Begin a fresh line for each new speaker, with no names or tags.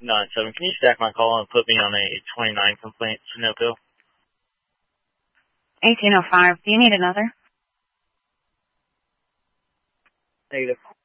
9-7. Can you stack my call and put me on a 29 complaint Sunoco?
1805. Do you need another?
Negative.